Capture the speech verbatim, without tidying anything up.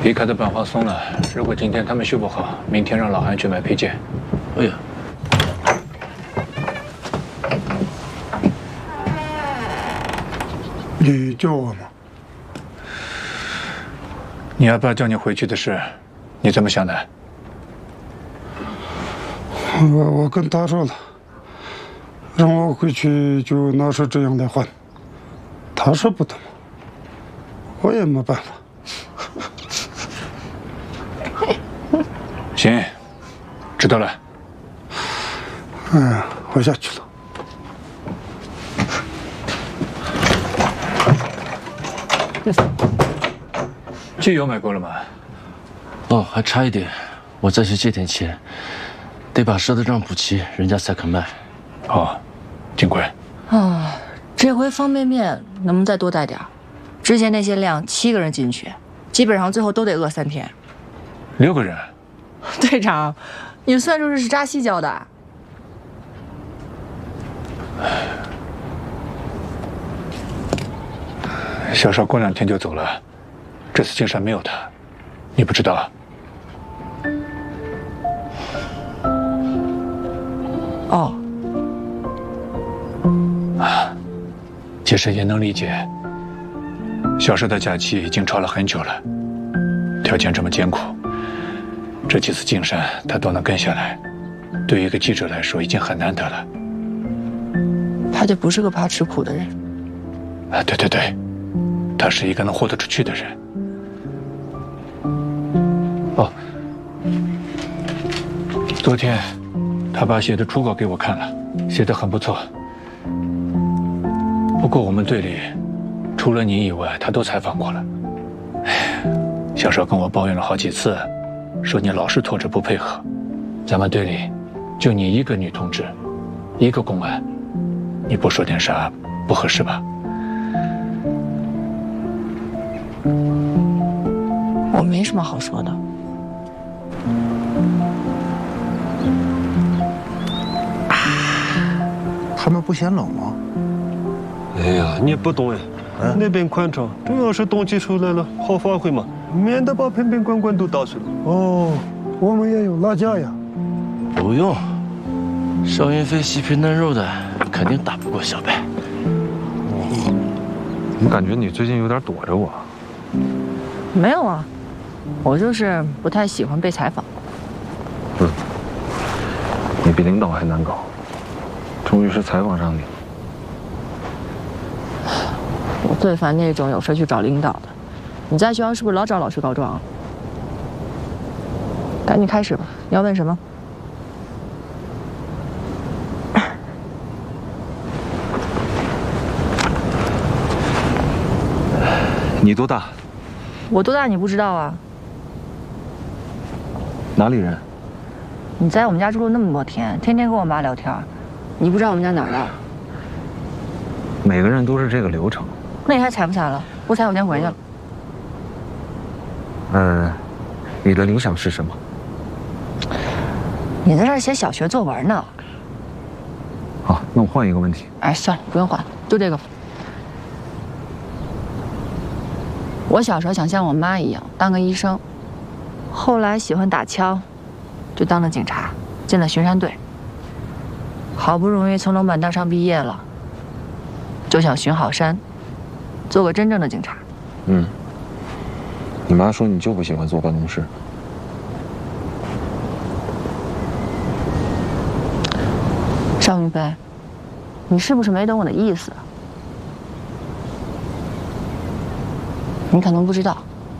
离开的办法松了，如果今天他们修不好，明天让老韩去买配件。 哎呀， 你叫我吗？ 你阿爸叫你回去的事，你怎么想的？ 我我跟他说了，让我回去就拿出这样来换，他说不同，我也没办法。 行，知道了。 嗯，我下去了。 汽油买够了吗？ 哦，还差一点，我再去借点钱，得把赊的账补齐，人家才肯卖。 哦，尽快。 啊，这回方便面能不能再多带点儿？之前那些量七个人进去，基本上最后都得饿三天。 六个人。 队长，你算术是扎西教的。 小邵过两天就走了，这次金山没有他，你不知道？ 哦。 啊，其实也能理解。小邵的假期已经超了很久了，条件这么艰苦。 这几次进山，他都能跟下来，对于一个记者来说已经很难得了。 他就不是个怕吃苦的人。 啊，对对对，他是一个能豁得出去的人。哦，昨天他把写的初稿给我看了，写得很不错。不过我们队里除了你以外，他都采访过了。唉，小邵跟我抱怨了好几次。 说你老是拖着不配合，咱们队里就你一个女同志，一个公安，你不说点啥不合适吧？ 我没什么好说的。 他们不嫌冷吗？ 哎呀，你不懂哎，嗯、那边宽敞，主要是冬季出来了好发挥嘛。 免得把瓶瓶罐罐都倒去了。 哦，我们也有拉架呀。 不用，邵云飞细皮嫩肉的，肯定打不过小白。 怎么感觉你最近有点躲着我？ 没有啊，我就是不太喜欢被采访。 嗯，你比领导还难搞，终于是采访上你了。 我最烦那种有事去找领导的。 你在学校是不是老找老师告状啊？赶紧开始吧，你要问什么？ 你多大？ 我多大你不知道啊？ 哪里人？ 你在我们家住了那么多天，天天跟我妈聊天，你不知道我们家哪儿的？ 每个人都是这个流程。 那你还采不采了？不采我先回去了。 嗯，你的理想是什么？ 你在这儿写小学作文呢。 好，那我换一个问题。 哎，算了，不用换，就这个。我小时候想像我妈一样当个医生，后来喜欢打枪，就当了警察，进了巡山队。好不容易从龙板大上毕业了，就想巡好山，做个真正的警察。 嗯。 你妈说你就不喜欢坐办公室。 邵云飞，你是不是没懂我的意思？你可能不知道，